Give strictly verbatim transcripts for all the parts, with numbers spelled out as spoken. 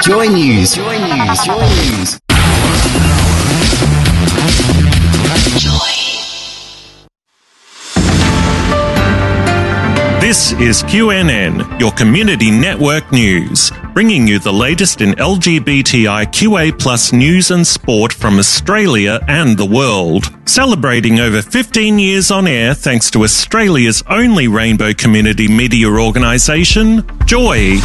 Joy News. Joy News. Joy News. Joy. This is Q N N, your community network news, bringing you the latest in L G B T I Q A plus news and sport from Australia and the world. Celebrating over fifteen years on air thanks to Australia's only rainbow community media organisation, Joy.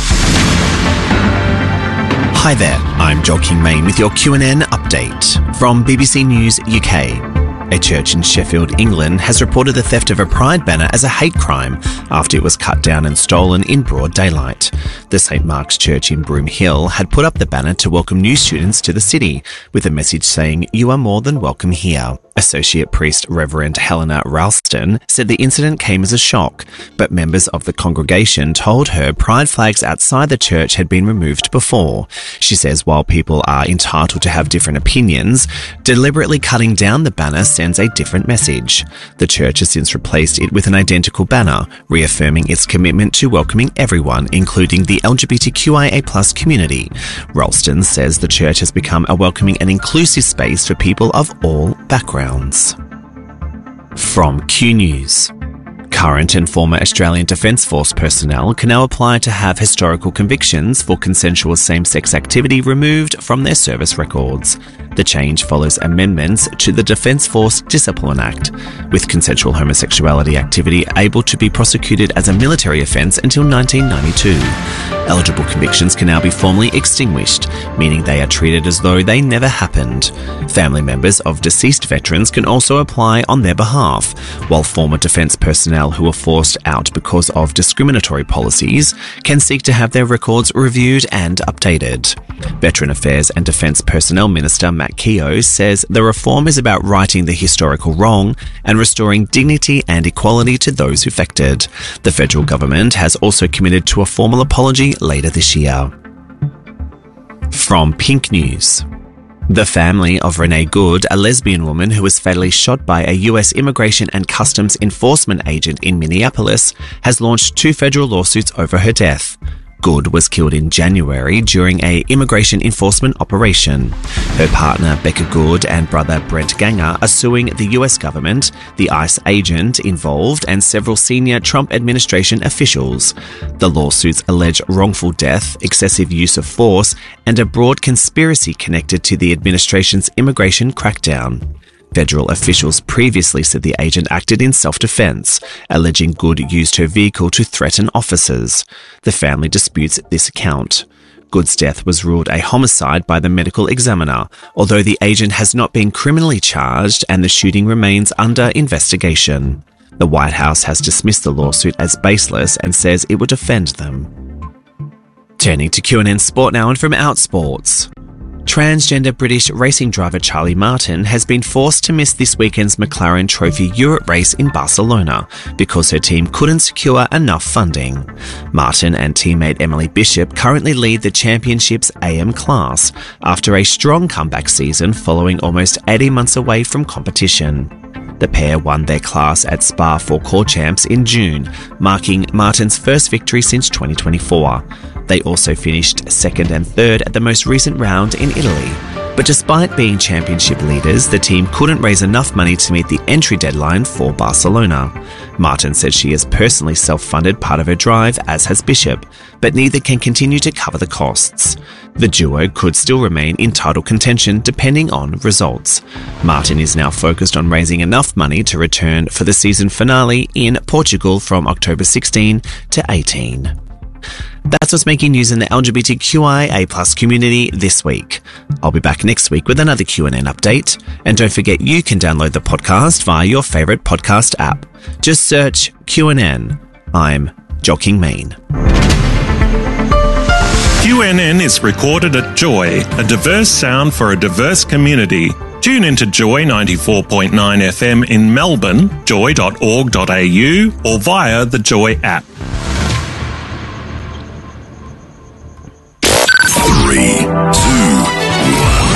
Hi there, I'm Joel King-Main with your Q N N update from B B C News U K. A church in Sheffield, England has reported the theft of a pride banner as a hate crime after it was cut down and stolen in broad daylight. The Saint Mark's Church in Broome Hill had put up the banner to welcome new students to the city, with a message saying, "You are more than welcome here." Associate Priest Reverend Helena Ralston said the incident came as a shock, but members of the congregation told her pride flags outside the church had been removed before. She says while people are entitled to have different opinions, deliberately cutting down the banner sends a different message. The church has since replaced it with an identical banner, reaffirming its commitment to welcoming everyone, including the L G B T Q I A plus community. Ralston says the church has become a welcoming and inclusive space for people of all backgrounds. From Q News. Current and former Australian Defence Force personnel can now apply to have historical convictions for consensual same-sex activity removed from their service records. The change follows amendments to the Defence Force Discipline Act, with consensual homosexuality activity able to be prosecuted as a military offence until nineteen ninety-two. Eligible convictions can now be formally extinguished, meaning they are treated as though they never happened. Family members of deceased veterans can also apply on their behalf, while former defence personnel who are forced out because of discriminatory policies can seek to have their records reviewed and updated. Veteran Affairs and Defence Personnel Minister Matt Keogh says the reform is about righting the historical wrong and restoring dignity and equality to those affected. The federal government has also committed to a formal apology later this year. From Pink News. The family of Renee Good, a lesbian woman who was fatally shot by a U S Immigration and Customs Enforcement agent in Minneapolis, has launched two federal lawsuits over her death. Good was killed in January during a immigration enforcement operation. Her partner Becca Good and brother Brent Ganger are suing the U S government, the ICE agent involved, and several senior Trump administration officials. The lawsuits allege wrongful death, excessive use of force, and a broad conspiracy connected to the administration's immigration crackdown. Federal officials previously said the agent acted in self-defense, alleging Good used her vehicle to threaten officers. The family disputes this account. Good's death was ruled a homicide by the medical examiner, although the agent has not been criminally charged and the shooting remains under investigation. The White House has dismissed the lawsuit as baseless and says it will defend them. Turning to Q N N Sport now, and from Outsports. Transgender British racing driver Charlie Martin has been forced to miss this weekend's McLaren Trophy Europe race in Barcelona because her team couldn't secure enough funding. Martin and teammate Emily Bishop currently lead the championship's A M class after a strong comeback season following almost eighteen months away from competition. The pair won their class at Spa Four Core Champs in June, marking Martin's first victory since twenty twenty-four. They also finished second and third at the most recent round in Italy. But despite being championship leaders, the team couldn't raise enough money to meet the entry deadline for Barcelona. Martin said she has personally self-funded part of her drive, as has Bishop, but neither can continue to cover the costs. The duo could still remain in title contention depending on results. Martin is now focused on raising enough money to return for the season finale in Portugal from October sixteenth to eighteenth. That's what's making news in the L G B T Q I A plus community this week. I'll be back next week with another Q N N update. And don't forget you can download the podcast via your favourite podcast app. Just search Q N N. I'm Joel King-Main. Q N N is recorded at Joy, a diverse sound for a diverse community. Tune into Joy ninety-four point nine F M in Melbourne, joy dot org dot a u, or via the Joy app. Three, two, one.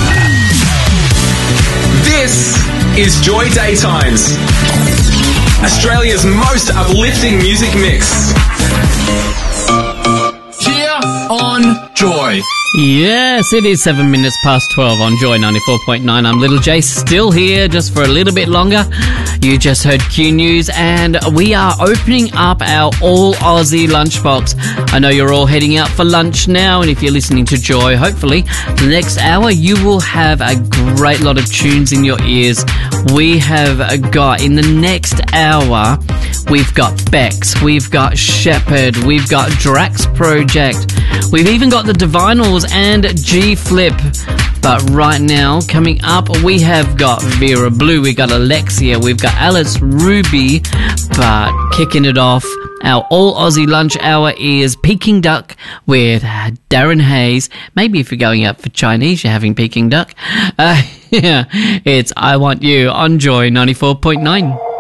This is Joy Daytimes, Australia's most uplifting music mix. Here on Joy. Joy. Yes, it is seven minutes past twelve on Joy ninety-four point nine. I'm Little J, still here just for a little bit longer. You just heard Q News, and we are opening up our All Aussie Lunchbox. I know you're all heading out for lunch now, and if you're listening to Joy, hopefully the next hour you will have a great lot of tunes in your ears. We have got, in the next hour, we've got Bex, we've got Shepherd, we've got Drax Project, we've even got the Divinals and G-Flip. But right now, coming up, we have got Vera Blue, we've got Alexia, we've got Alice Ruby, but kicking it off, our All Aussie Lunch Hour is Peking Duck with Darren Hayes. Maybe if you're going out for Chinese, you're having Peking Duck. Uh, yeah, it's I Want You on Joy ninety-four point nine.